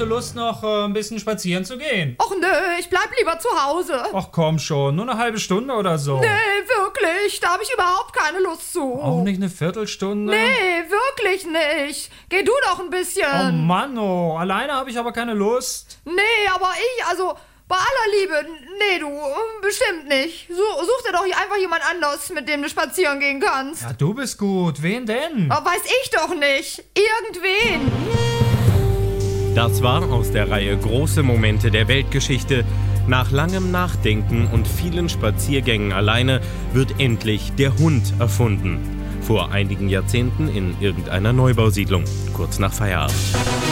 du Lust, noch ein bisschen spazieren zu gehen? Och nö, ich bleib lieber zu Hause. Ach komm schon, nur eine halbe Stunde oder so. Nee, wirklich, da habe ich überhaupt keine Lust zu. Auch nicht eine Viertelstunde? Nee, wirklich nicht. Geh du doch ein bisschen. Oh Mann, oh, alleine habe ich aber keine Lust. Nee, aber bei aller Liebe, nee, du, bestimmt nicht. Such dir doch einfach jemand anders, mit dem du spazieren gehen kannst. Ja, du bist gut. Wen denn? Aber weiß ich doch nicht. Irgendwen. Das war aus der Reihe Große Momente der Weltgeschichte. Nach langem Nachdenken und vielen Spaziergängen alleine wird endlich der Hund erfunden. Vor einigen Jahrzehnten in irgendeiner Neubausiedlung, kurz nach Feierabend.